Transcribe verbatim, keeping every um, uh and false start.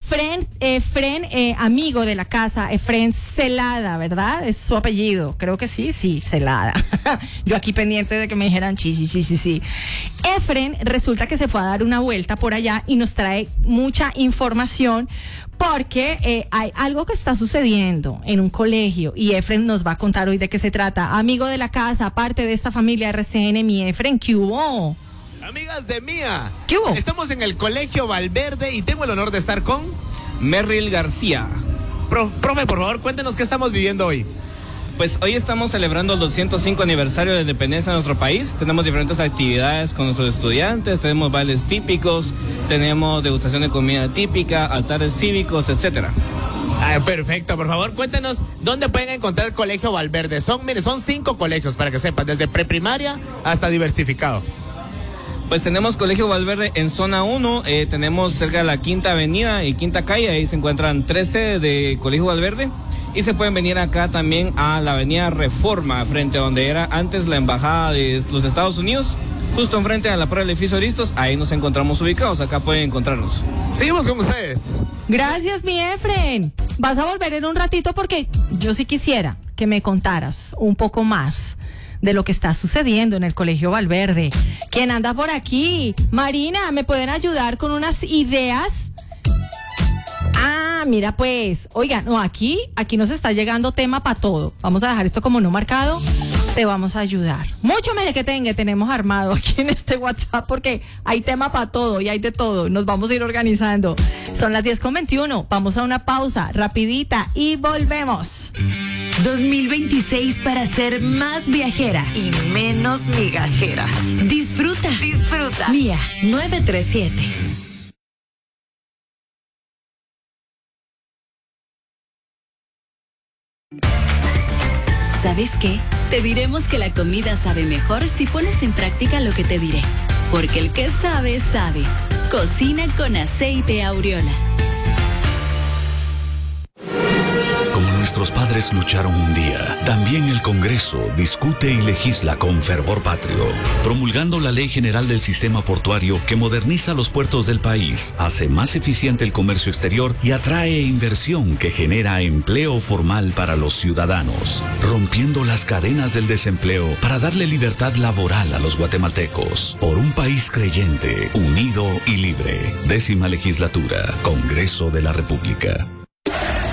Efren, Efren eh, amigo de la casa, Efren Celada, ¿verdad? Es su apellido, creo que sí, sí, Celada. Yo aquí pendiente de que me dijeran sí, sí, sí, sí, sí. Efren resulta que se fue a dar una vuelta por allá y nos trae mucha información porque eh, hay algo que está sucediendo en un colegio y Efren nos va a contar hoy de qué se trata. Amigo de la casa, parte de esta familia R C N, mi Efren, ¿qué hubo? Amigas de Mía, ¿qué hubo? Estamos en el Colegio Valverde y tengo el honor de estar con Merrill García. Pro, profe, por favor, cuéntenos qué estamos viviendo hoy. Pues hoy estamos celebrando el doscientos cinco aniversario de independencia de nuestro país. Tenemos diferentes actividades con nuestros estudiantes, tenemos bailes típicos, tenemos degustación de comida típica, altares cívicos, etcétera. Ah, perfecto, por favor, cuéntenos dónde pueden encontrar el Colegio Valverde. Son, mire, son cinco colegios para que sepan, desde preprimaria hasta diversificado. Pues tenemos Colegio Valverde en zona uno, eh, tenemos cerca de la Quinta Avenida y Quinta Calle, ahí se encuentran tres sedes de Colegio Valverde. Y se pueden venir acá también a la avenida Reforma, frente a donde era antes la embajada de los Estados Unidos, justo enfrente a la prueba del edificio Listos, ahí nos encontramos ubicados, acá pueden encontrarnos. Seguimos con ustedes. Gracias, mi Efren. Vas a volver en un ratito porque yo sí quisiera que me contaras un poco más de lo que está sucediendo en el Colegio Valverde. ¿Quién anda por aquí? Marina, ¿me pueden ayudar con unas ideas? Ah, mira pues, oiga, no, aquí, aquí nos está llegando tema para todo. Vamos a dejar esto como no marcado, te vamos a ayudar. Mucho mere que tenga, tenemos armado aquí en este WhatsApp porque hay tema para todo y hay de todo. Nos vamos a ir organizando. Son las diez con veintiuno, vamos a una pausa rapidita y volvemos. dos mil veintiséis para ser más viajera y menos migajera. Disfruta, disfruta. Mía nueve tres siete. ¿Sabes qué? Te diremos que la comida sabe mejor si pones en práctica lo que te diré. Porque el que sabe, sabe. Cocina con aceite Aureola. Como nuestros padres lucharon un día, también el Congreso discute y legisla con fervor patrio, promulgando la Ley General del Sistema Portuario que moderniza los puertos del país, hace más eficiente el comercio exterior y atrae inversión que genera empleo formal para los ciudadanos, rompiendo las cadenas del desempleo para darle libertad laboral a los guatemaltecos. Por un país creyente, unido y libre. Décima legislatura, Congreso de la República.